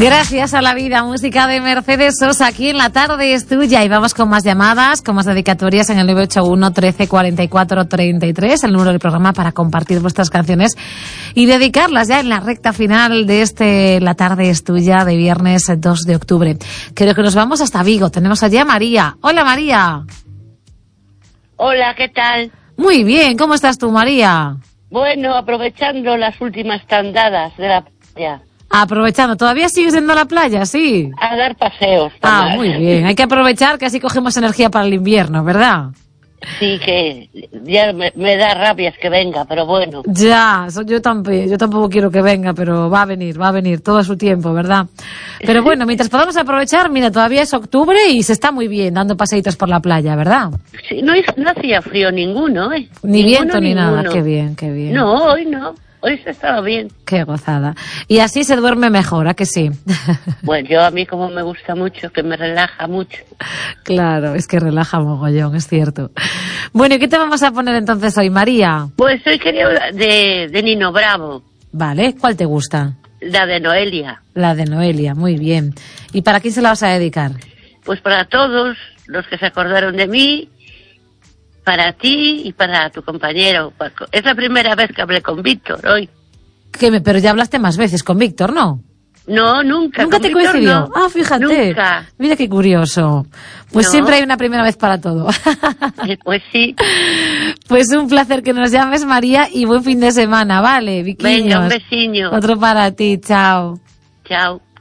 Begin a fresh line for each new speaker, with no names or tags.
Gracias a la vida, música de Mercedes Sosa aquí en La Tarde es Tuya. Y vamos con más llamadas, con más dedicatorias en el 981 13 44 33, el número del programa para compartir vuestras canciones y dedicarlas ya en la recta final de La Tarde es Tuya de viernes 2 de octubre. Creo que nos vamos hasta Vigo. Tenemos allí a María. Hola, María.
Hola, ¿qué tal?
Muy bien, ¿cómo estás tú, María?
Bueno, aprovechando las últimas tandadas de la playa.
Aprovechando, ¿todavía sigues yendo a la playa? Sí.
A dar paseos.
Ah, muy bien. Hay que aprovechar que así cogemos energía para el invierno, ¿verdad?
Sí, que ya me da rabias que venga, pero bueno.
Ya, yo tampoco quiero que venga, pero va a venir, todo a su tiempo, ¿verdad? Pero bueno, mientras podamos aprovechar, mira, todavía es octubre y se está muy bien dando paseitos por la playa, ¿verdad?
Sí, no hacía frío ninguno, ¿eh?
Ni viento ni nada, qué bien, qué bien.
No, hoy no. Hoy se estaba bien.
Qué gozada. Y así se duerme mejor, ¿a que sí?
Bueno, a mí como me gusta mucho, que me relaja mucho.
Claro, es que relaja mogollón, es cierto. Bueno, ¿y qué te vamos a poner entonces hoy, María?
Pues hoy quería hablar de Nino Bravo.
Vale, ¿cuál te gusta?
La de Noelia.
La de Noelia, muy bien. ¿Y para quién se la vas a dedicar?
Pues para todos los que se acordaron de mí, para ti y para tu compañero Paco. Es la primera vez que hablé con Víctor hoy.
Pero ya hablaste más veces con Víctor, ¿no?
No, nunca.
¿Nunca te coincidió?
No.
Ah, fíjate.
Nunca.
Mira qué curioso. Pues
no.
Siempre hay una primera vez para todo.
Pues sí.
Pues un placer que nos llames, María, y buen fin de semana, ¿vale? Viquiños.
Venga, un besiño.
Otro para ti, chao.
Chao.